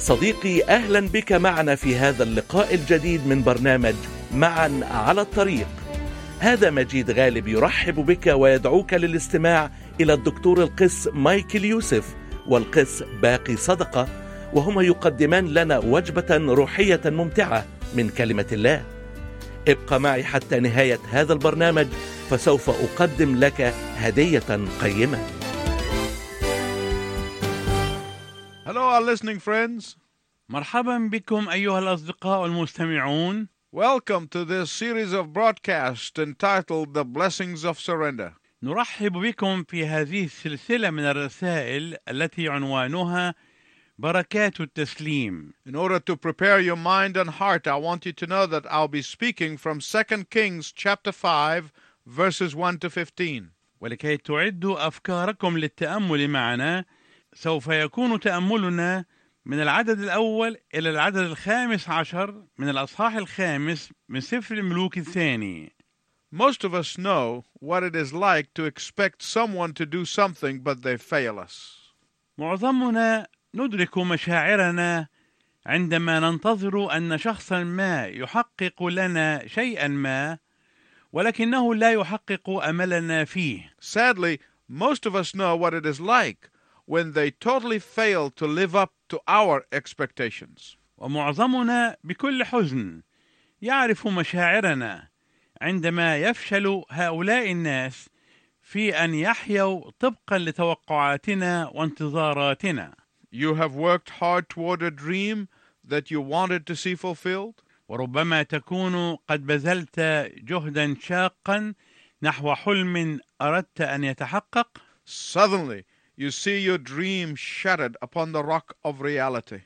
صديقي، أهلا بك معنا في هذا اللقاء الجديد من برنامج معا على الطريق. هذا مجيد غالب يرحب بك ويدعوك للاستماع إلى الدكتور القس مايكل يوسف والقس باقي صدقة، وهما يقدمان لنا وجبة روحية ممتعة من كلمة الله. ابقى معي حتى نهاية هذا البرنامج، فسوف أقدم لك هدية قيمة. Hello, our listening friends. مرحبا بكم أيها الأصدقاء المستمعون. Welcome to this series of broadcasts entitled The Blessings of Surrender. نرحب بكم في هذه السلسلة من الرسائل التي عنوانها بركات التسليم. In order to prepare your mind and heart, I want you to know that I'll be speaking from 2 Kings chapter 5, verses 1 to 15. ولكي تعدوا أفكاركم للتأمل معنا، سوف يكون تأملنا من العدد الأول إلى العدد 15 من الأصحاح 5 من سفر الملوك الثاني. Most of us know what it is like to expect someone to do something but they fail us. معظمنا ندرك مشاعرنا عندما ننتظر أن شخصا ما يحقق لنا شيئا ما، ولكنه لا يحقق أملنا فيه. Sadly, most of us know what it is like when they totally fail to live up to our expectations. ومعظمنا بكل حزن يعرف مشاعرنا عندما يفشل هؤلاء الناس في أن يحيوا طبقا لتوقعاتنا وانتظاراتنا. You have worked hard toward a dream that you wanted to see fulfilled. وربما تكون قد بذلت جهدا شاقا نحو حلم أردت أن يتحقق. Suddenly, you see your dream shattered upon the rock of reality.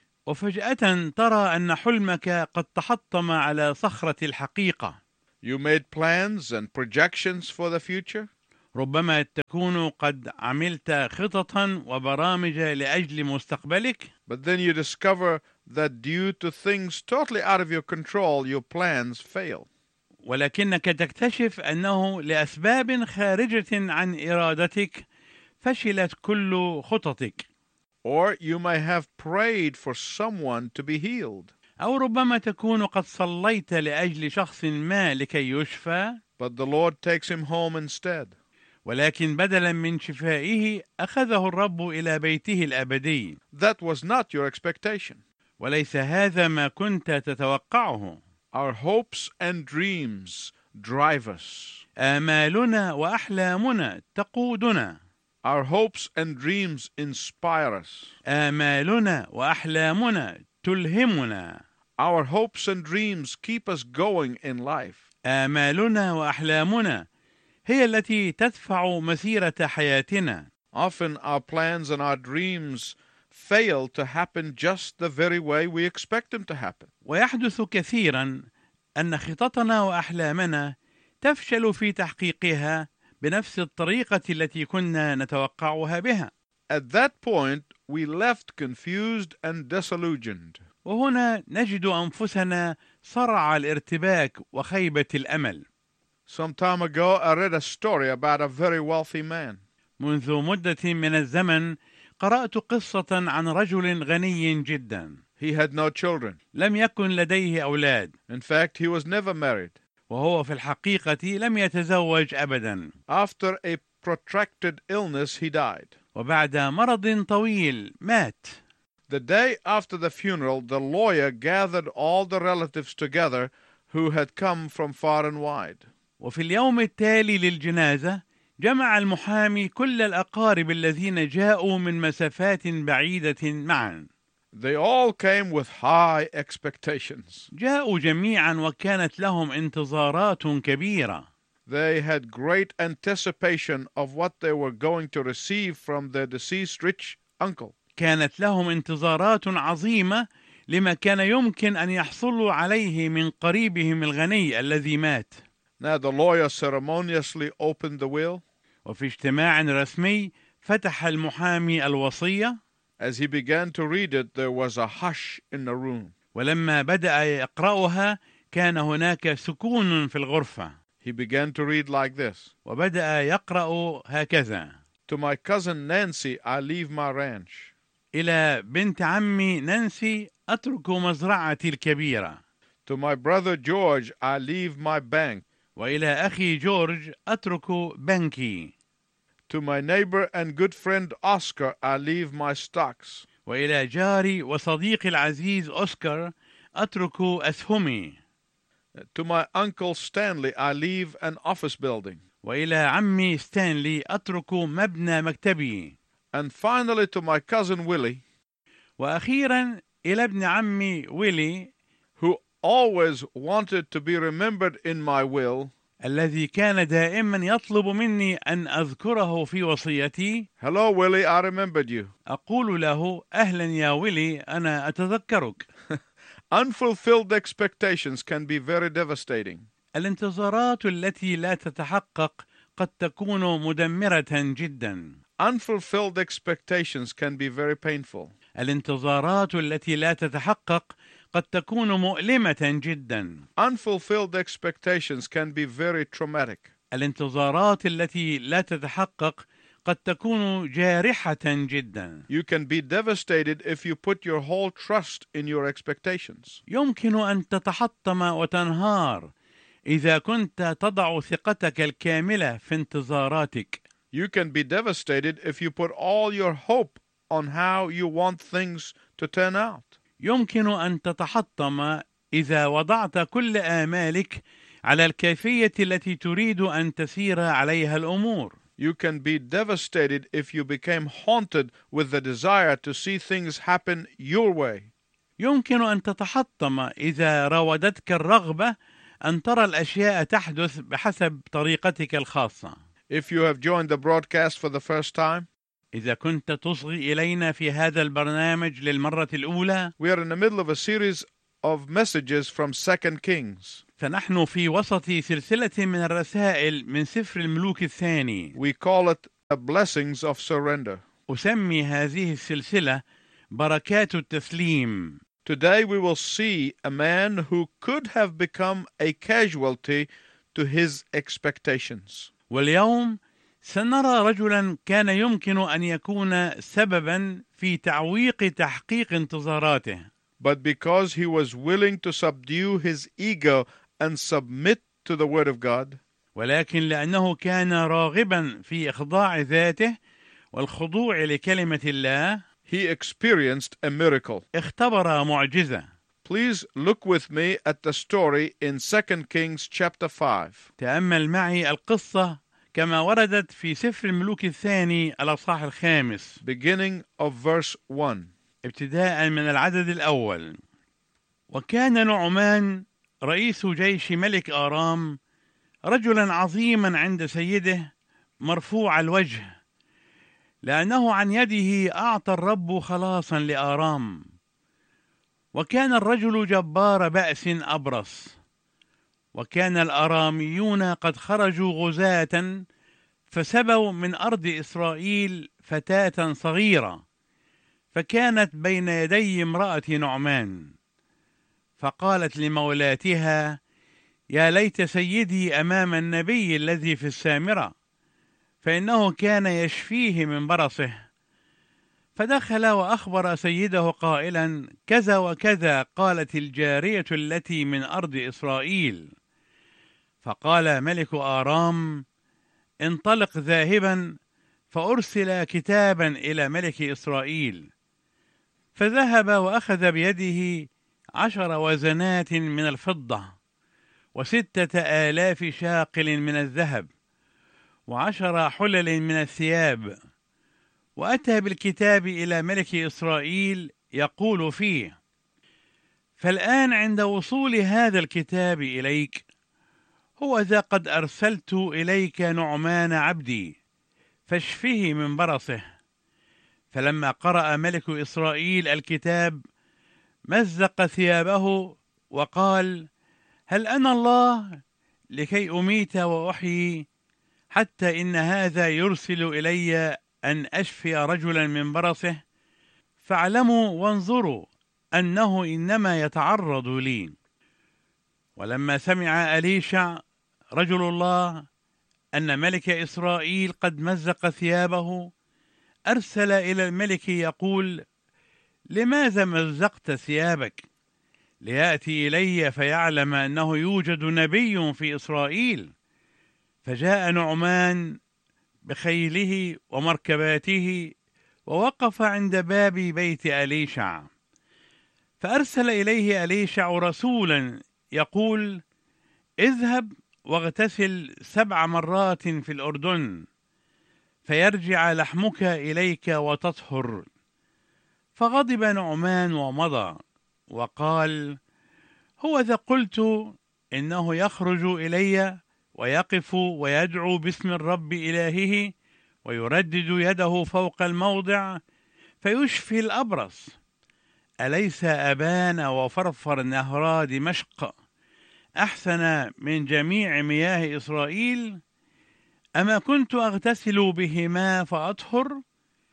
وفجأة ترى أن حلمك قد تحطم على صخرة الحقيقة. You made plans and projections for the future. ربما تكون قد عملت خططا وبرامج لأجل مستقبلك. But then you discover that due to things totally out of your control, your plans fail. ولكنك تكتشف أنه لأسباب خارجة عن إرادتك فشلت كل خططك. Or you may have prayed for someone to be healed. أو ربما تكون قد صليت لأجل شخص ما لكي يشفى، But the Lord takes him home instead. ولكن بدلا من شفائه أخذه الرب إلى بيته الأبدي. That was not your expectation. وليس هذا ما كنت تتوقعه. Our hopes and dreams drive us. آمالنا وأحلامنا تقودنا. Our hopes and dreams inspire us. آمالنا وأحلامنا تلهمنا. Our hopes and dreams keep us going in life. آمالنا وأحلامنا هي التي تدفع مسيرة حياتنا. Often our plans and our dreams fail to happen just the very way we expect them to happen. ويحدث كثيرا أن خططنا وأحلامنا تفشل في تحقيقها بنفس الطريقة التي كنا نتوقعها بها. At that point, we left confused and disillusioned. وهنا نجد أنفسنا صرع الارتباك وخيبة الأمل. Some time ago, I read a story about a very wealthy man. منذ مدة من الزمن قرأت قصة عن رجل غني جدا. He had no children. لم يكن لديه أولاد. In fact, he was never married. وهو في الحقيقة لم يتزوج أبدا. After a protracted illness, he died. وبعد مرض طويل مات. The day after the funeral, the lawyer gathered all the relatives together who had come from far and wide. وفي اليوم التالي للجنازة جمع المحامي كل الأقارب الذين جاءوا من مسافات بعيدة معا. They all came with high expectations. جاءوا جميعا وكانت لهم انتظارات كبيرة. They had great anticipation of what they were going to receive from their deceased rich uncle. كانت لهم انتظارات عظيمة لما كان يمكن أن يحصلوا عليه من قريبهم الغني الذي مات. Now the lawyer ceremoniously opened the will. وفي اجتماع رسمي فتح المحامي الوصية. As he began to read it, there was a hush in the room. ولما بدأ يقرأها كان هناك سكون في الغرفة. He began to read like this. وبدأ يقرأ هكذا: To my cousin Nancy, I leave my ranch. إلى بنت عمي نانسي أترك مزرعتي الكبيرة. To my brother George, I leave my bank. وإلى أخي جورج أترك بنكي. To my neighbor and good friend Oscar, I leave my stocks. وإلى جاري وصديقي العزيز أوسكار أترك أسهمي. To my uncle Stanley, I leave an office building. وإلى عمي ستانلي أترك مبنى مكتبي. And finally, to my cousin Willie, وأخيرا إلى ابن عمي ويلي who always wanted to be remembered in my will. الذي كان دائما يطلب مني أن أذكره في وصيتي. Hello, Willie, I remembered you. أقول له أهلا يا ويلي، أنا أتذكرك. Unfulfilled expectations can be very devastating. الانتظارات التي لا تتحقق قد تكون مدمرة جدا. Unfulfilled expectations can be very painful. الانتظارات التي لا تتحقق قد تكون مؤلمة جدا. Unfulfilled expectations can be very traumatic. الانتظارات التي لا تتحقق قد تكون جارحة جدا. You can be devastated if you put your whole trust in your expectations. يمكن أن تتحطم وتنهار إذا كنت تضع ثقتك الكاملة في انتظاراتك. You can be devastated if you put all your hope on how you want things to turn out. يمكن أن تتحطم إذا وضعت كل آمالك على الكيفية التي تريد أن تسير عليها الأمور. You can be devastated if you became haunted with the desire to see things happen your way. يمكن أن تتحطم إذا راودتك الرغبة أن ترى الأشياء تحدث بحسب طريقتك الخاصة. If you have joined the broadcast for the first time, إذا كنت تصغي إلينا في هذا البرنامج للمرة الأولى، we are in the middle of a series of messages from 2 Kings. فنحن في وسط سلسلة من الرسائل من سفر الملوك الثاني. We call it the blessings of surrender. أسمي هذه السلسلة بركات التسليم. Today we will see a man who could have become a casualty to his expectations. واليوم سنرى رجلا كان يمكن أن يكون سببا في تعويق تحقيق انتظاراته. But because he was willing to subdue his ego and submit to the word of God, ولكن لأنه كان راغبا في إخضاع ذاته والخضوع لكلمة الله، he experienced a miracle. اختبر معجزة. Please look with me at the story in 2 Kings chapter 5. تأمل معي القصة كما وردت في سفر الملوك الثاني الأصحاح الخامس، beginning of verse 1. ابتداء من العدد الأول. وكان نعمان رئيس جيش ملك آرام رجلا عظيما عند سيده مرفوع الوجه، لأنه عن يده أعطى الرب خلاصا لآرام. وكان الرجل جبار بأس أبرص. وكان الآراميون قد خرجوا غزاة فسبوا من أرض إسرائيل فتاة صغيرة، فكانت بين يدي امرأة نعمان، فقالت لمولاتها: يا ليت سيدي أمام النبي الذي في السامرة، فإنه كان يشفيه من برصه. فدخل وأخبر سيده قائلا: كذا وكذا قالت الجارية التي من أرض إسرائيل. فقال ملك آرام: انطلق ذاهبا فأرسل كتابا إلى ملك إسرائيل. فذهب وأخذ بيده 10 وزنات من الفضة، 6,000 شاقل من الذهب، 10 حلل من الثياب، وأتى بالكتاب إلى ملك إسرائيل يقول فيه: فالآن عند وصول هذا الكتاب إليك، هو ذا قد أرسلت إليك نعمان عبدي، فاشفه من برصه. فلما قرأ ملك إسرائيل الكتاب مزق ثيابه وقال: هل أنا الله لكي أميت وأحيي؟ حتى إن هذا يرسل إلي أن أشفي رجلا من برصه؟ فاعلموا وانظروا أنه إنما يتعرض لي. ولما سمع أليشع رجل الله أن ملك إسرائيل قد مزق ثيابه، أرسل إلى الملك يقول: لماذا مزقت ثيابك؟ ليأتي إلي فيعلم أنه يوجد نبي في إسرائيل. فجاء نعمان بخيله ومركباته ووقف عند باب بيت أليشع، فأرسل إليه أليشع رسولا يقول: اذهب واغتسل 7 مرات في الأردن فيرجع لحمك إليك وتطهر. فغضب نعمان ومضى وقال: هوذا قلت إنه يخرج إلي ويقف ويدعو باسم الرب إلهه ويردد يده فوق الموضع فيشفي الأبرص. أليس أبان وفرفر نهرا دمشق أحسن من جميع مياه إسرائيل؟ أما كنت أغتسل بهما فأطهر؟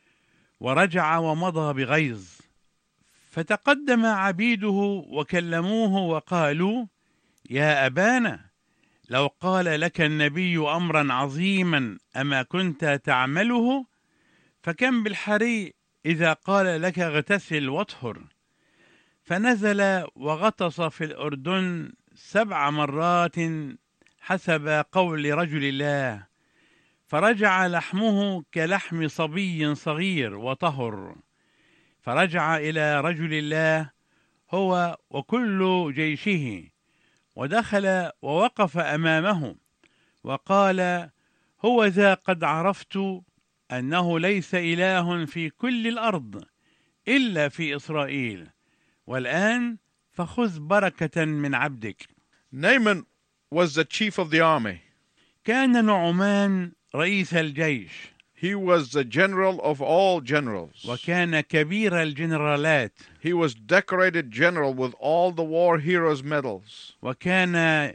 ورجع ومضى بغيظ. فتقدم عبيده وكلموه وقالوا: يا أبانا، لو قال لك النبي أمرا عظيما أما كنت تعمله؟ فكم بالحري إذا قال لك اغتسل واطهر. فنزل وغطس في الأردن 7 مرات حسب قول رجل الله، فرجع لحمه كلحم صبي صغير وطهر. فرجع إلى رجل الله هو وكل جيشه، ودخل ووقف أمامه وقال: هوذا قد عرفت أنه ليس إله في كل الأرض إلا في إسرائيل، والآن فخذ بركة من عبدك. Naaman was the chief of the army. كان نعمان رئيس الجيش. He was the general of all generals. وكان كبير الجنرالات. He was decorated general with all the war heroes' medals. وكان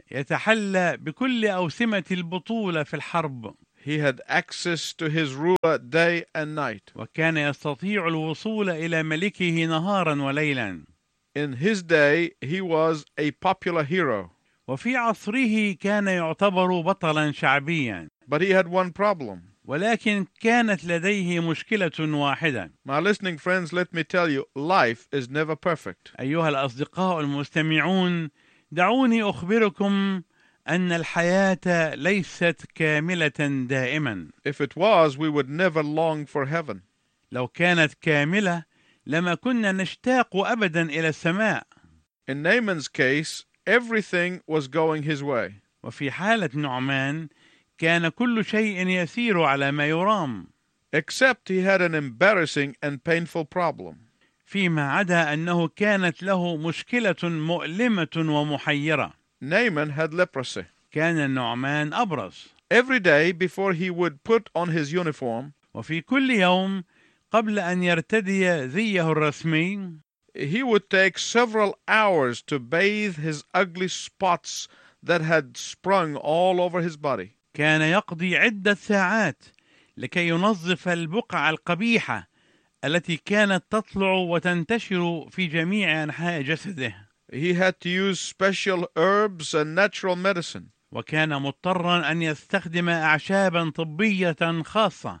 يتحلى بكل أوسمة البطولة في الحرب. He had access to his ruler day and night. وكان يستطيع الوصول إلى ملكه نهارا وليلا. In his day, he was a popular hero. وفي عصره كان يعتبر بطلا شعبيا. But he had one problem. ولكن كانت لديه مشكلة واحدة. My listening friends, let me tell you, life is never perfect. أيها الأصدقاء المستمعون، دعوني أخبركم أن الحياة ليست كاملة دائما. If it was, we would never long for heaven. لو كانت كاملة لما كنا نشتاق أبدا إلى السماء. In Naaman's case, everything was going his way. وفي حالة نعمان كان كل شيء يسير على ما يرام. Except he had an embarrassing and painful problem. فيما عدا أنه كانت له مشكلة مؤلمة ومحيرة. Naaman had leprosy. كان النعمان أبرص. Every day before he would put on his uniform, وفي كل يوم قبل أن يرتدي زيه الرسمي، he would take several hours to bathe his ugly spots that had sprung all over his body. كان يقضي عدة ساعات لكي ينظف البقع القبيحة التي كانت تطلع وتنتشر في جميع أنحاء جسده. He had to use special herbs and natural medicine. وكان مضطرا أن يستخدم أعشابا طبية خاصة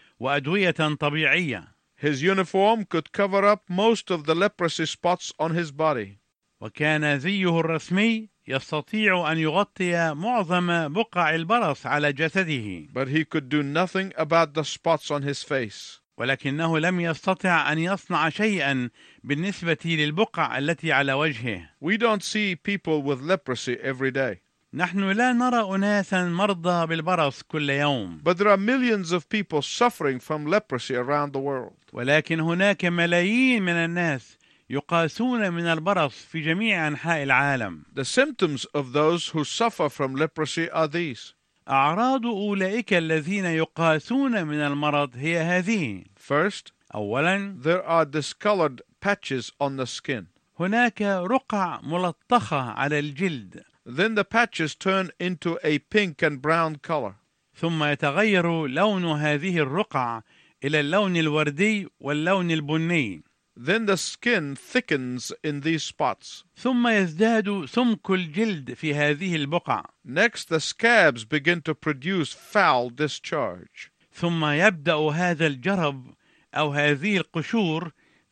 وأدوية طبيعية. His uniform could cover up most of the leprosy spots on his body. وكان زيه الرسمي يستطيع أن يغطي معظم بقع البرص على جسده. But he could do nothing about the spots on his face. ولكنه لم يستطع أن يصنع شيئا بالنسبة للبقع التي على وجهه. We don't see people with leprosy every day. نحن لا نرى أناسا مرضى بالبرص كل يوم. But there are millions of people suffering from leprosy around the world. ولكن هناك ملايين من الناس يقاسون من البرص في جميع أنحاء العالم. The symptoms of those who suffer from leprosy are these. أعراض أولئك الذين يقاسون من المرض هي هذه. First, أولا، there are discolored patches on the skin. هناك رقع ملطخة على الجلد. Then the patches turn into a pink and brown color. ثم يتغير لون هذه الرقع إلى اللون الوردي واللون البني. Then the skin thickens in these spots. ثم يزداد سمك الجلد في هذه البقع. Next, the scabs begin to produce foul discharge. ثم يبدأ هذا الجرب أو هذه القشور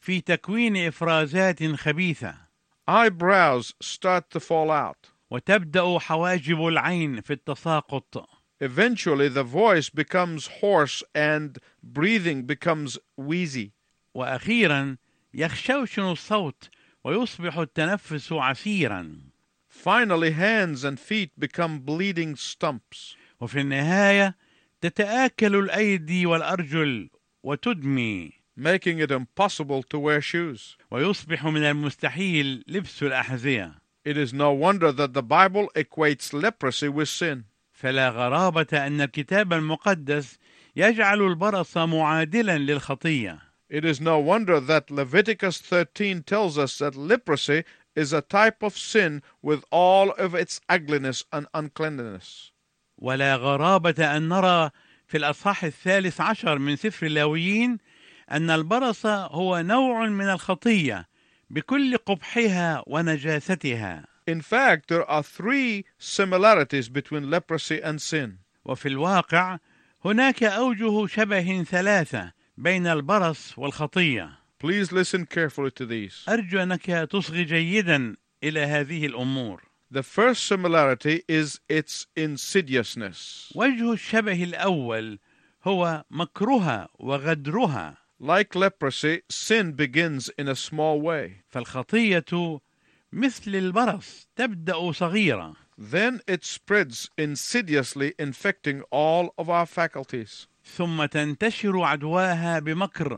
في تكوين إفرازات خبيثة، eyebrows start to fall out. وتبدأ حواجب العين في التساقط. Eventually, the voice becomes hoarse and breathing becomes wheezy. وأخيرا يخشوشن الصوت ويصبح التنفس عسيرا. Finally, hands and feet become bleeding stumps. وفي النهاية تتآكل الأيدي والأرجل وتدمي، making it impossible to wear shoes. ويصبح من المستحيل لبس الأحذية. It is no wonder that the Bible equates leprosy with sin. فلا غرابة أن الكتاب المقدس يجعل البرص معادلا للخطية. It is no wonder that Leviticus 13 tells us that leprosy is a type of sin with all of its ugliness and uncleanliness. ولا غرابة أن نرى في الأصحاح 13 من سفر اللاويين أن البرص هو نوع من الخطية بكل قبحها ونجاستها. In fact, there are 3 similarities between leprosy and sin. وفي الواقع هناك أوجه شبه 3 بين البرص والخطية. Please listen carefully to these. أرجو أنك تصغي جيدا إلى هذه الأمور. The first similarity is its insidiousness. وجه الشبه الأول هو مكرها وغدرها. Like leprosy, sin begins in a small way. فالخطية مثل البرص تبدأ صغيرة. Then it spreads insidiously, infecting all of our faculties. ثم تنتشر عدواها بمكر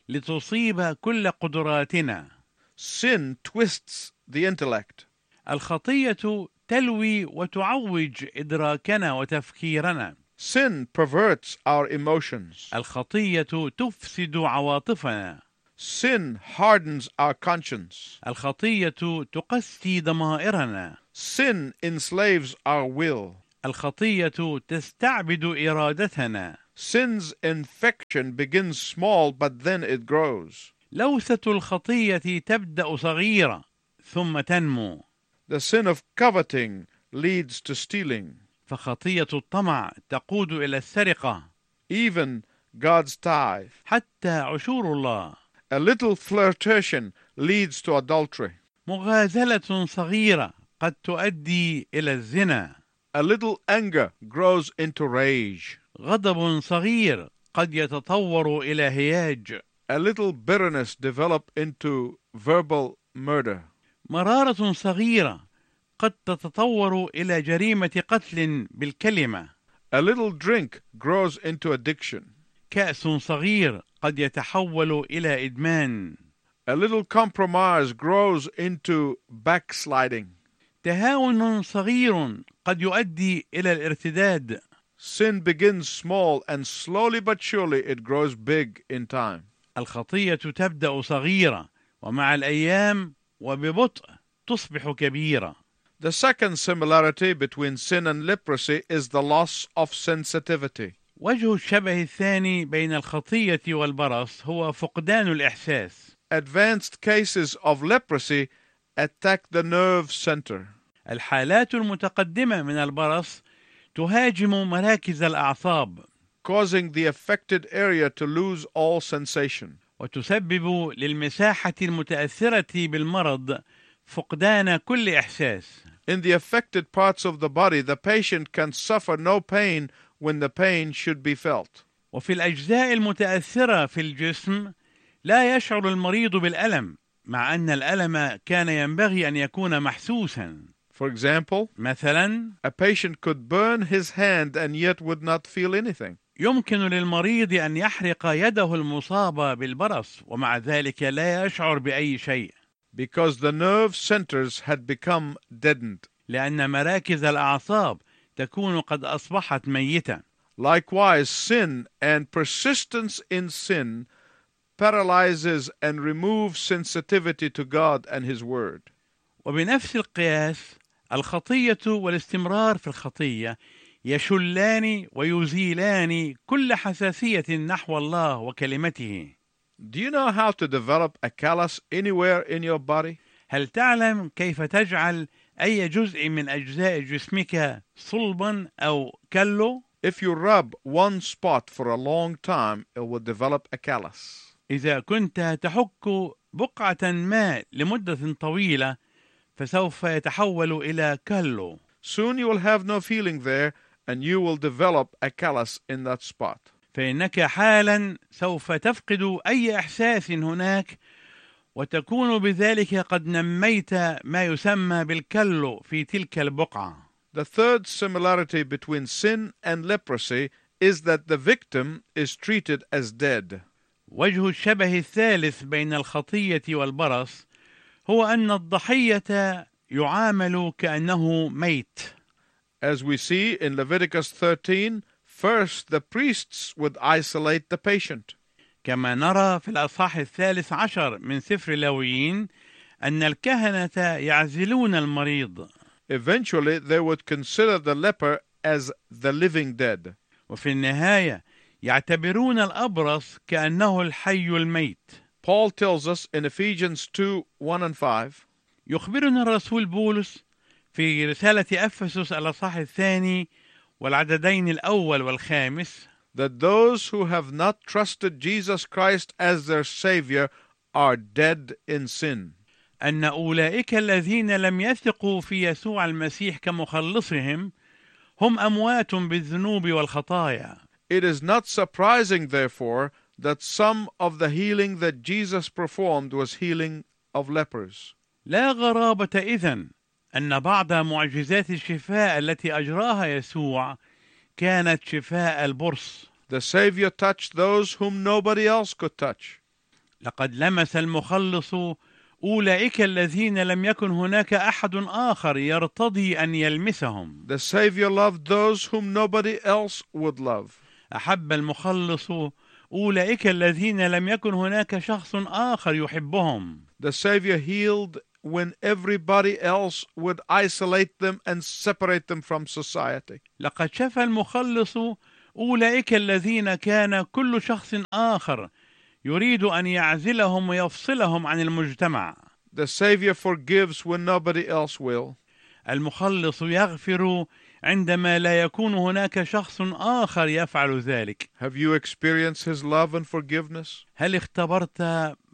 لتصيب كل قدراتنا. Sin twists the intellect. الخطية تلوي وتعوج إدراكنا وتفكيرنا. Sin perverts our emotions. الخطية تفسد عواطفنا. Sin hardens our conscience. الخطية تقسي ضمائرنا. Sin enslaves our will. الخطية تستعبد إرادتنا. Sin's infection begins small, but then it grows. لوثة الخطية تبدأ صغيرة ثم تنمو. The sin of coveting leads to stealing. فخطية الطمع تقود إلى السرقة. Even God's tithe. حتى عشور الله. A little flirtation leads to adultery. مغازلة صغيرة قد تؤدي إلى الزنا. A little anger grows into rage. غضب صغير قد يتطور إلى هياج. A little bitterness develops into verbal murder. مرارة صغيرة قد تتطور إلى جريمة قتل بالكلمة. A little drink grows into addiction. كأس صغير قد يتحول إلى إدمان. A little compromise grows into backsliding. تهاون صغير قد يؤدي إلى الارتداد. Sin begins small and slowly but surely it grows big in time. الخطية تبدأ صغيرة ومع الأيام وببطء تصبح كبيرة. The second similarity between sin and leprosy is the loss of sensitivity. وجه الشبه الثاني بين الخطية والبرص هو فقدان الإحساس. Advanced cases of leprosy attack the nerve center. الحالات المتقدمة من البرص تهاجم مراكز الأعصاب. Causing the affected area to lose all sensation. وتسبب للمساحة المتأثرة بالمرض فقدان كل إحساس. In the affected parts of the body, the patient can suffer no pain when the pain should be felt. وفي الأجزاء المتأثرة في الجسم لا يشعر المريض بالألم مع أن الألم كان ينبغي أن يكون محسوسا. For example, مثلا a patient could burn his hand and yet would not feel anything. يمكن للمريض أن يحرق يده المصابة بالبرص ومع ذلك لا يشعر بأي شيء. Because the nerve centers had become deadened. لأن مراكز الأعصاب تكون قد أصبحت ميتة. Likewise, sin and persistence in sin paralyzes and removes sensitivity to God and His Word. وبنفس القياس الخطية والاستمرار في الخطية يشلان ويزيلان كل حساسية نحو الله وكلمته. Do you know how to develop a callus anywhere in your body? هل تعلم كيف تجعل أي جزء من أجزاء جسمك صلبا أو كلو؟ If you rub one spot for a long time, it will develop a callus. إذا كنت تحك بقعة ماء لمدة طويلة فسوف يتحول إلى كالو. Soon you will have no feeling there, and you will develop a callus in that spot. فإنك حالا سوف تفقد أي إحساس هناك، وتكون بذلك قد نميت ما يسمى بالكلو في تلك البقعة. The third similarity between sin and leprosy is that the victim is treated as dead. وجه الشبه الثالث بين الخطية والبرص هو أن الضحية يعامل كأنه ميت. As we see in Leviticus 13, first the priests would isolate the patient. كما نرى في الأصحاح 13 من سفر لاويين أن الكهنة يعزلون المريض. Eventually they would consider the leper as the living dead. وفي النهاية يعتبرون الأبرص كأنه الحي الميت. Paul tells us in Ephesians 2:1-5, يخبرنا الرسول بولس في رسالة أفسس الأصحاح 2 والعددين الأول والخامس that those who have not trusted Jesus Christ as their Savior are dead in sin. أن أولئك الذين لم يثقوا في يسوع المسيح كمخلصهم هم أموات بالذنوب والخطايا. It is not surprising, therefore, that some of the healing that Jesus performed was healing of lepers. لا غرابة إذن أن بعض معجزات الشفاء التي أجراها يسوع كانت شفاء البرص. The Savior touched those whom nobody else could touch. لقد لمس المخلص أولئك الذين لم يكن هناك أحد آخر يرتضي أن يلمسهم. The Savior loved those whom nobody else would love. أحب المخلص أولئك الذين لم يكن هناك شخص آخر يحبهم. The Savior healed when everybody else would isolate them and separate them from society. لقد شفى المخلص أولئك الذين كان كل شخص آخر يريد أن يعزلهم ويفصلهم عن المجتمع. The Savior forgives when nobody else will. المخلص يغفر عندما لا يكون هناك شخص آخر يفعل ذلك. Have you experienced His love and forgiveness? هل اختبرت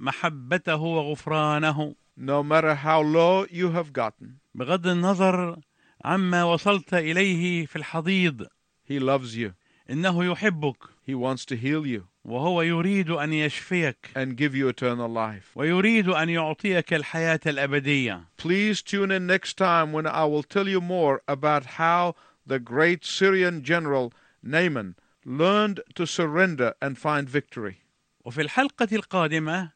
محبته وغفرانه؟ No matter how low you have gotten, بغض النظر عما وصلت إليه في الحضيض، He loves you. إنه يحبك He wants to heal you وهو يريد أن يشفيك and give you eternal life. ويريد أن يعطيك الحياة الأبدية. Please tune in next time when I will tell you more about how the great Syrian general Naaman learned to surrender and find victory. وفي الحلقة القادمة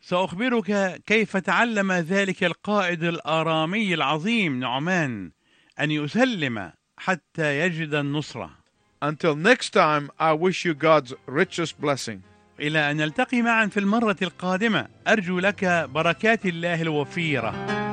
سأخبرك كيف تعلم ذلك القائد الآرامي العظيم نعمان أن يسلم حتى يجد النصرة. Until next time, I wish you God's richest blessing. إلى أن نلتقي معا في المرة القادمة، أرجو لك بركات الله الوفيرة.